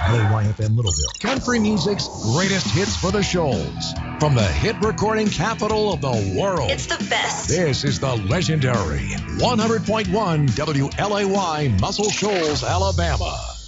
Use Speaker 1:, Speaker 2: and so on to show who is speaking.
Speaker 1: WLAY-FM Littleville. Country music's greatest hits for the Shoals. From the hit recording capital of the world.
Speaker 2: It's the best.
Speaker 1: This is the legendary 100.1 WLAY, Muscle Shoals, Alabama.